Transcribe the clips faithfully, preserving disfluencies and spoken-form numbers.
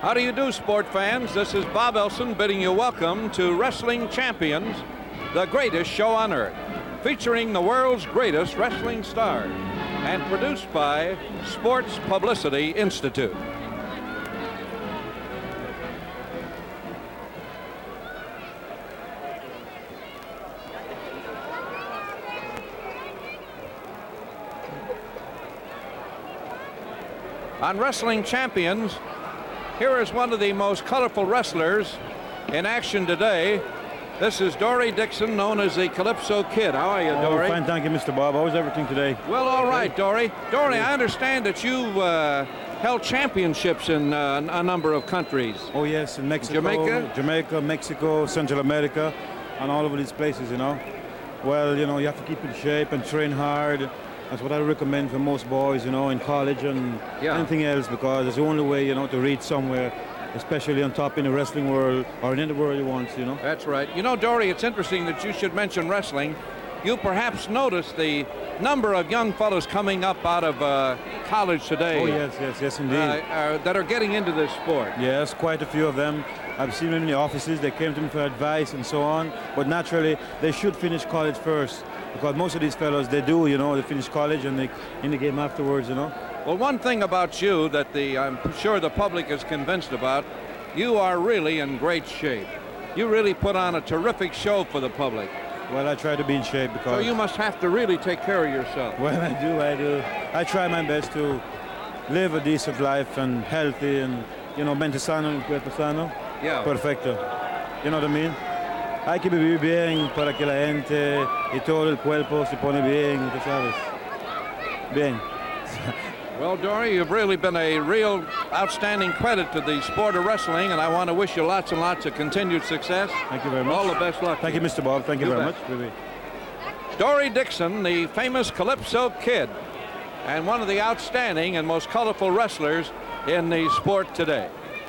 How do you do, sport fans? This is Bob Elson bidding you welcome to Wrestling Champions, the greatest show on earth, featuring the world's greatest wrestling stars, and produced by Sports Publicity Institute. On Wrestling Champions, here is one of the most colorful wrestlers in action today. This is Dory Dixon, known as the Calypso Kid. How are you, Dory? Oh, fine, thank you, Mister Bob. How's everything today? Well, all right, Dory. Dory, I understand that you uh, held championships in uh, a number of countries. Oh, yes, in Mexico, Jamaica? Jamaica, Mexico, Central America, and all over these places, you know. Well, you know, you have to keep in shape and train hard. That's what I recommend for most boys, you know, in college and yeah. anything else, because it's the only way, you know, to reach somewhere, especially on top in the wrestling world or in any world you want, you know. That's right. You know, Dory, it's interesting that you should mention wrestling. You perhaps noticed the number of young fellows coming up out of uh, college today. Oh, yes, yes, yes, indeed. Uh, uh, that are getting into this sport. Yes, quite a few of them. I've seen them in the offices. They came to me for advice and so on. But naturally, they should finish college first, because most of these fellows, they do, you know, they finish college and they in the game afterwards, you know. Well, one thing about you that the I'm sure the public is convinced about, you are really in great shape. You really put on a terrific show for the public. Well, I try to be in shape because... So you must have to really take care of yourself. Well, I do, I do. I try my best to live a decent life and healthy and, you know, mente sano y cuerpo sano. Yeah. Perfecto. You know what I mean? Hay que vivir bien para que la gente y todo el cuerpo se pone bien, tú sabes. Bien. Well, Dory, you've really been a real outstanding credit to the sport of wrestling, and I want to wish you lots and lots of continued success. Thank you very much. All the best luck. Thank you, Mister Bob. Thank you, You very bet. much. Really. Dory Dixon, the famous Calypso Kid, and one of the outstanding and most colorful wrestlers in the sport today.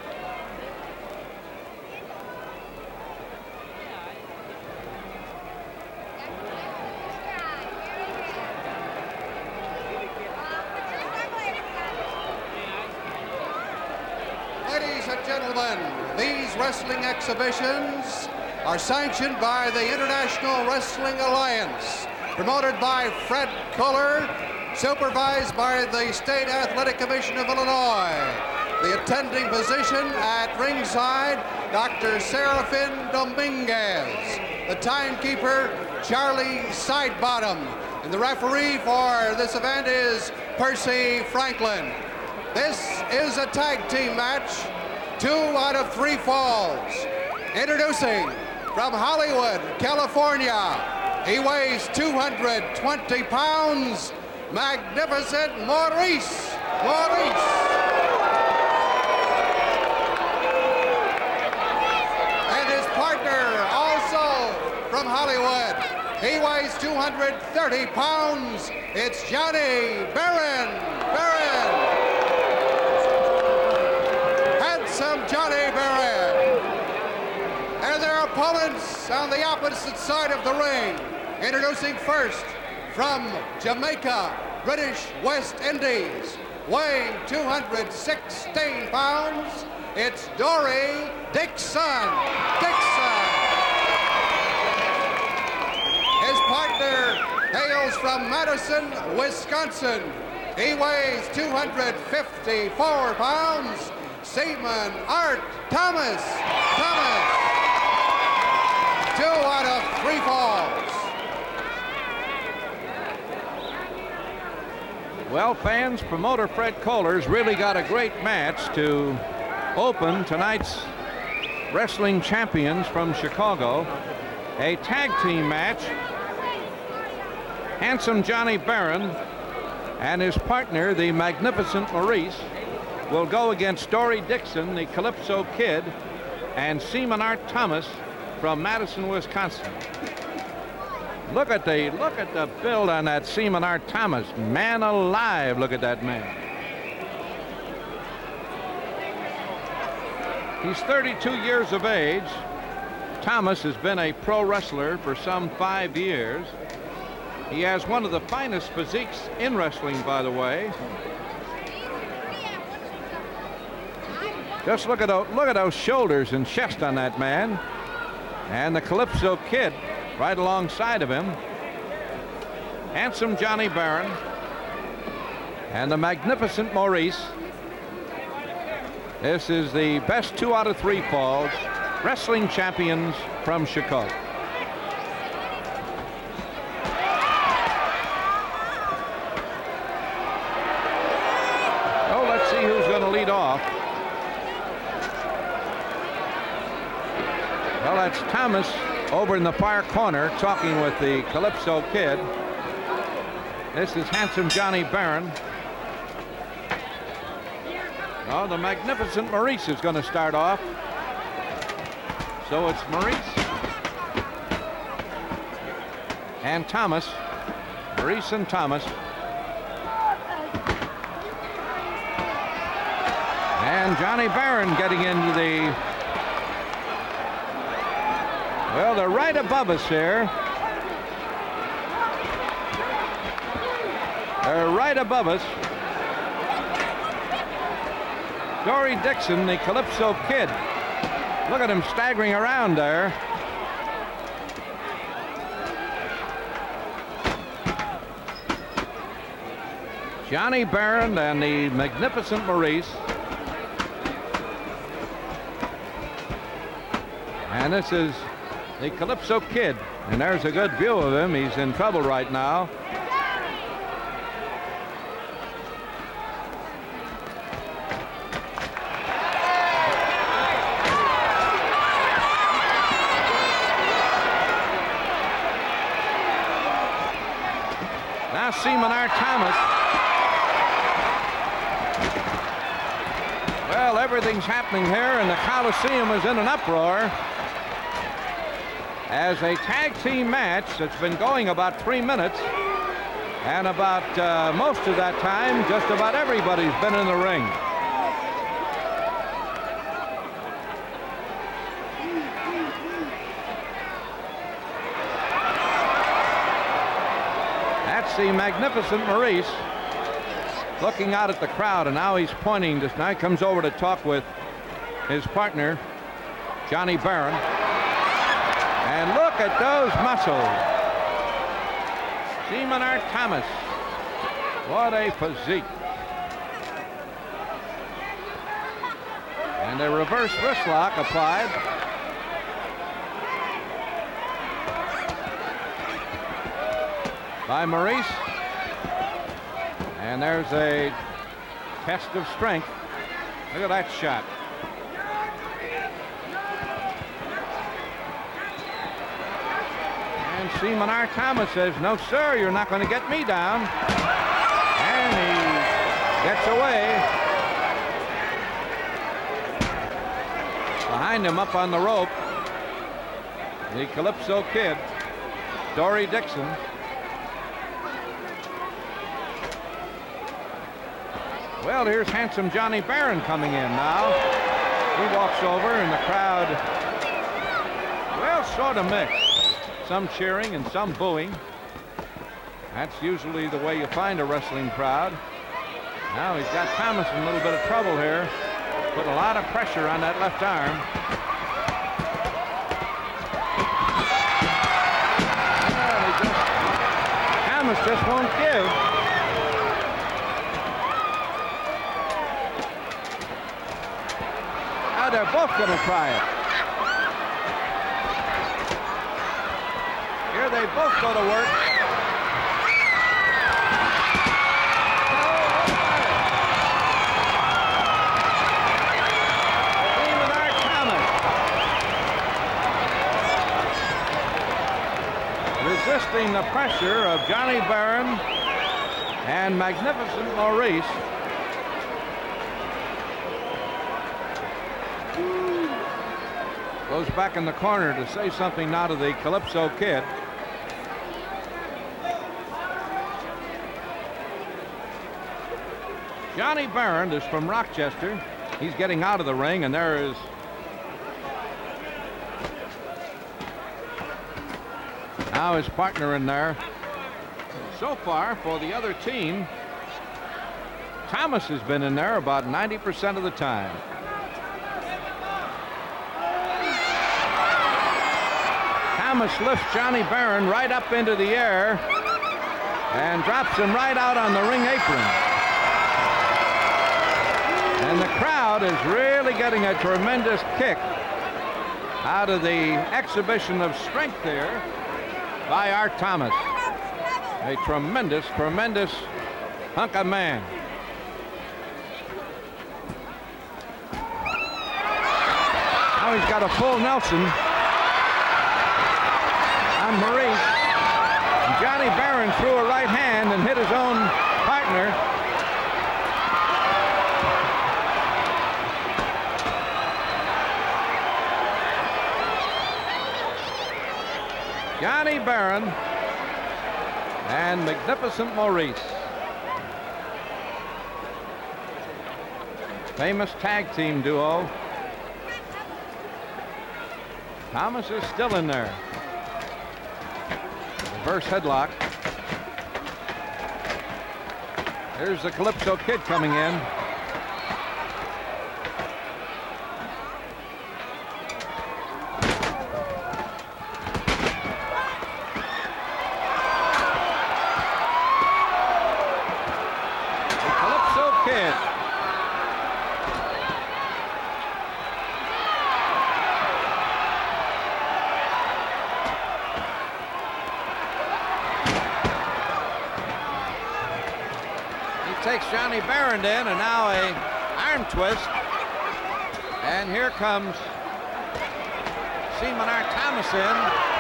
Ladies and gentlemen, these wrestling exhibitions are sanctioned by the International Wrestling Alliance, promoted by Fred Kohler, supervised by the State Athletic Commission of Illinois. The attending physician at ringside, Doctor Serafin Dominguez. The timekeeper, Charlie Sidebottom. And the referee for this event is Percy Franklin. This is a tag team match, two out of three falls. Introducing from Hollywood, California, he weighs two hundred twenty pounds, Magnificent Maurice. Maurice. And his partner, also from Hollywood, he weighs two hundred thirty pounds, it's Johnny Barron. Barron. Some Johnny Barron. And their opponents on the opposite side of the ring. Introducing first from Jamaica, British West Indies, weighing two hundred sixteen pounds, it's Dory Dixon. Dixon. His partner hails from Madison, Wisconsin. He weighs two hundred fifty-four pounds, Seaman Art Thomas. Thomas. Two out of three falls. Well, fans, promoter Fred Kohler's really got a great match to open tonight's Wrestling Champions from Chicago. A tag team match. Handsome Johnny Barron and his partner, the Magnificent Maurice, will go against Dory Dixon, the Calypso Kid, and Seaman Art Thomas from Madison, Wisconsin. Look at the look at the build on that Seaman Art Thomas. Man alive, look at that man. He's thirty-two years of age. Thomas has been a pro wrestler for some five years. He has one of the finest physiques in wrestling, by the way. Just look at those, look at those shoulders and chest on that man. And the Calypso Kid right alongside of him. Handsome Johnny Barron and the Magnificent Maurice. This is the best two out of three falls wrestling champions from Chicago. Oh, let's see who's going to lead off. Well, that's Thomas over in the far corner talking with the Calypso Kid. This is Handsome Johnny Barron. Oh, the Magnificent Maurice is going to start off. So it's Maurice and Thomas. Maurice and Thomas. And Johnny Barron getting into the... Well, they're right above us here. They're right above us. Dory Dixon, the Calypso Kid. Look at him staggering around there. Johnny Barron and the Magnificent Maurice. And this is the Calypso Kid. And there's a good view of him. He's in trouble right now. Now Seaman R. Thomas. Well, everything's happening here, and the Coliseum is in an uproar as a tag team match that's been going about three minutes, and about uh, most of that time, just about everybody's been in the ring. The Magnificent Maurice looking out at the crowd, and now he's pointing. This now he comes over to talk with his partner Johnny Barron, and look at those muscles. Seaman R. Thomas, what a physique. And a reverse wrist lock applied. By Maurice. And there's a test of strength. Look at that shot. And Seaman R. Thomas says, no, sir, you're not going to get me down. And he gets away. Behind him up on the rope, the Calypso Kid, Dory Dixon. Well, here's Handsome Johnny Barron coming in now. He walks over, and the crowd, well, sort of mixed. Some cheering and some booing. That's usually the way you find a wrestling crowd. Now he's got Thomas in a little bit of trouble here. Put a lot of pressure on that left arm. Well, just, Thomas just won't give. They're both going to try it. Here they both go to work. Seaman R. Thomas resisting the pressure of Johnny Barron and Magnificent Maurice. Goes back in the corner to say something now to the Calypso Kid. Johnny Barron is from Rochester. He's getting out of the ring, and there is now his partner in there. So far for the other team, Thomas has been in there about ninety percent of the time. Thomas lifts Johnny Barron right up into the air and drops him right out on the ring apron. And the crowd is really getting a tremendous kick out of the exhibition of strength there by Art Thomas. A tremendous, tremendous hunk of man. Now he's got a full Nelson on Maurice. And Johnny Barron threw a right hand and hit his own partner. Johnny Barron and Magnificent Maurice. Famous tag team duo. Thomas is still in there. Reverse headlock. Here's the Calypso Kid coming in. The Calypso Kid. Takes Johnny Barron in, and now a arm twist. And here comes Seaman Art Thomas in.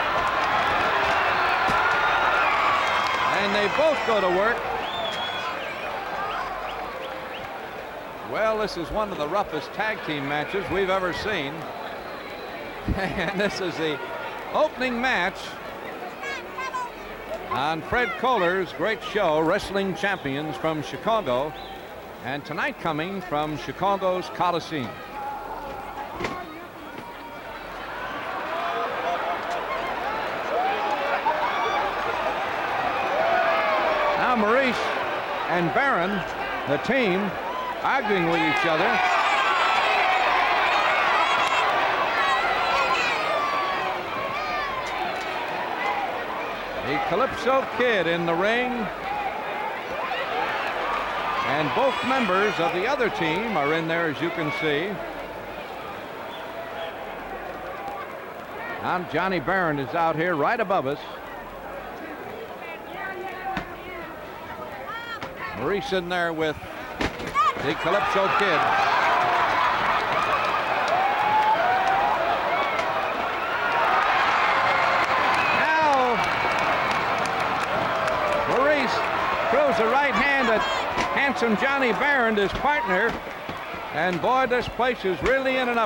And they both go to work. Well, this is one of the roughest tag team matches we've ever seen. And this is the opening match on Fred Kohler's great show, Wrestling Champions from Chicago, and tonight coming from Chicago's Coliseum. Now Maurice and Barron, the team, arguing with each other. The Calypso Kid in the ring. And both members of the other team are in there, as you can see. Now Johnny Barron is out here right above us. Maurice in there with the Calypso Kid. Throws a right hand at handsome Johnny Barron, his partner. And boy, this place is really in an